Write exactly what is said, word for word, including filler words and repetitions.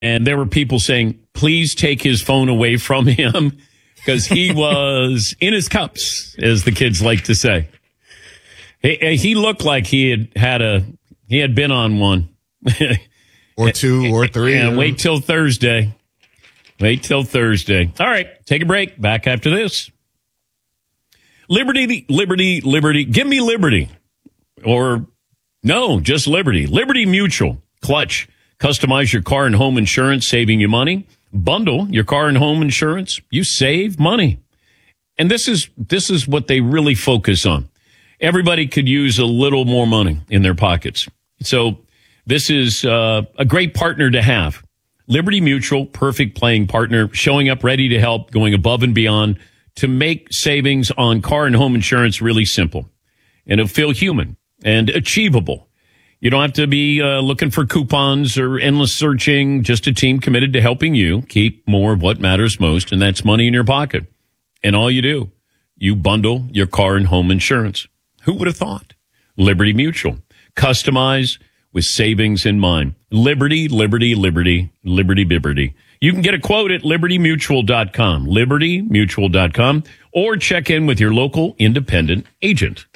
And there were people saying, please take his phone away from him because he was in his cups, as the kids like to say. He, he looked like he had had a, he had been on one. Or two or three. And wait till Thursday. Wait till Thursday. All right, take a break. Back after this. Liberty, liberty, liberty. Give me liberty. Or no, just liberty. Liberty Mutual. Clutch. Customize your car and home insurance, saving you money. Bundle your car and home insurance. You save money. And this is this is what they really focus on. Everybody could use a little more money in their pockets. So this is uh, a great partner to have. Liberty Mutual, perfect playing partner, showing up ready to help, going above and beyond to make savings on car and home insurance really simple. And it'll feel human and achievable. You don't have to be uh, looking for coupons or endless searching, just a team committed to helping you keep more of what matters most, and that's money in your pocket. And all you do, you bundle your car and home insurance. Who would have thought? Liberty Mutual. Customize with savings in mind. Liberty, liberty, liberty, liberty, bibberty. You can get a quote at liberty mutual dot com, liberty mutual dot com, or check in with your local independent agent.